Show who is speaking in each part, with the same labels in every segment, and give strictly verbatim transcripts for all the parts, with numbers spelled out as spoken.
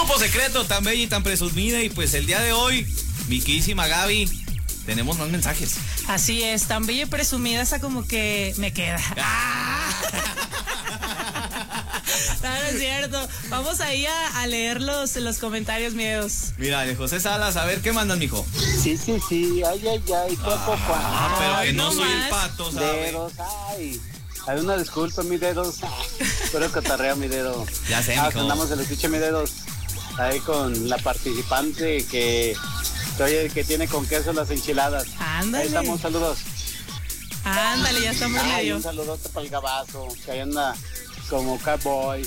Speaker 1: grupo secreto tan bella y tan presumida. Y pues el día de hoy, mi queridísima Gaby, tenemos más mensajes.
Speaker 2: Así es, tan bella y presumida, esa como que me queda.
Speaker 1: Ah.
Speaker 2: No, no es cierto. Vamos ahí a, a leer los, los comentarios miedos.
Speaker 1: Mira, de José Salas, a ver, ¿qué mandan, mijo?
Speaker 3: Sí, sí, sí, ay, ay, ay, poco,
Speaker 1: Ah, pero que no
Speaker 2: no
Speaker 1: soy
Speaker 2: más.
Speaker 1: el pato, ¿sabes?
Speaker 3: dedos, ay. Hay una disculpa, mi dedos. Pero cotarrea mi dedo.
Speaker 1: Ya sé,
Speaker 3: Ah,
Speaker 1: mijo.
Speaker 3: andamos el escuche, mi dedos. Ahí con la participante que, que, oye, que tiene con queso las enchiladas.
Speaker 2: Ándale.
Speaker 3: Ahí estamos, saludos.
Speaker 2: Ándale, ya estamos
Speaker 3: Ay,
Speaker 2: medio.
Speaker 3: un saludote para el gabazo, que ahí anda como cowboy.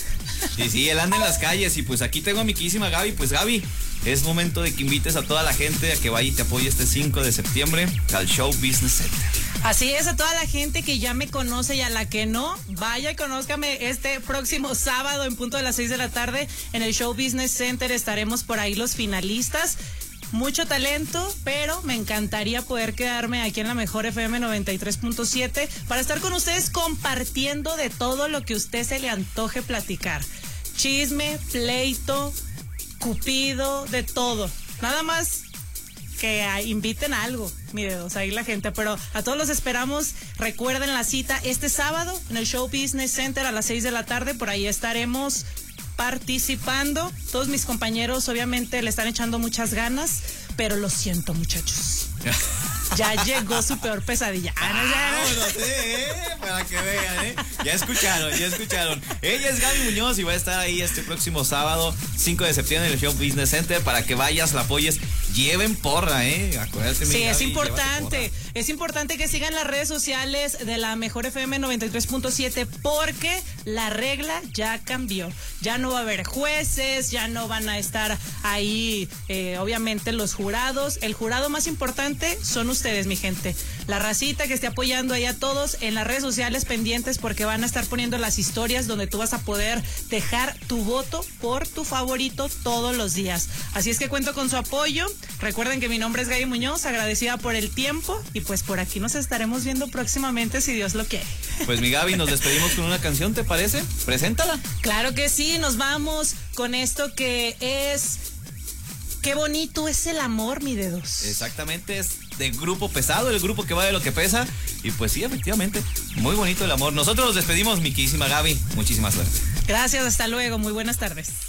Speaker 1: Sí, sí, él anda en las calles y pues aquí tengo a mi queridísima Gaby. Pues Gaby, es momento de que invites a toda la gente a que vaya y te apoye este cinco de septiembre al Show Business Center.
Speaker 2: Así es, a toda la gente que ya me conoce y a la que no, vaya y conózcame este próximo sábado en punto de las seis de la tarde en el Show Business Center. Estaremos por ahí los finalistas. Mucho talento, pero me encantaría poder quedarme aquí en la mejor F M noventa y tres punto siete para estar con ustedes compartiendo de todo lo que usted se le antoje platicar. Chisme, pleito, cupido, de todo. Nada más que ah, inviten a algo, mire, o sea, ahí la gente, pero a todos los esperamos. Recuerden la cita este sábado en el Show Business Center a las seis de la tarde, por ahí estaremos participando. Todos mis compañeros obviamente le están echando muchas ganas, pero lo siento, muchachos. Ya llegó su peor pesadilla. Ah, no, ya,
Speaker 1: Ah, bueno, sí, ¿eh? Para que vean, ¿eh? Ya escucharon, ya escucharon. Ella es Gaby Muñoz y va a estar ahí este próximo sábado, cinco de septiembre, en el Show Business Center para que vayas, la apoyes. Lleven porra, ¿eh? Acuérdate, mi
Speaker 2: sí,
Speaker 1: Gaby,
Speaker 2: es
Speaker 1: llévate
Speaker 2: importante.
Speaker 1: porra.
Speaker 2: Es importante que sigan las redes sociales de la mejor F M noventa y tres punto siete porque la regla ya cambió. Ya no va a haber jueces, ya no van a estar ahí, eh, obviamente, los jurados. El jurado más importante son ustedes, mi gente. La racita que esté apoyando ahí a todos en las redes sociales pendientes porque van a estar poniendo las historias donde tú vas a poder dejar tu voto por tu favorito todos los días. Así es que cuento con su apoyo. Recuerden que mi nombre es Gaby Muñoz, agradecida por el tiempo y pues por aquí nos estaremos viendo próximamente si Dios lo quiere.
Speaker 1: Pues mi Gaby, nos despedimos con una canción, ¿te parece? Preséntala.
Speaker 2: Claro que sí, nos vamos con esto que es... Qué bonito es el amor, mi dedos.
Speaker 1: Exactamente, es de Grupo Pesado, el grupo que va de lo que pesa. Y pues sí, efectivamente, muy bonito el amor. Nosotros nos despedimos, mi queridísima Gaby. Muchísima suerte.
Speaker 2: Gracias, hasta luego, muy buenas tardes.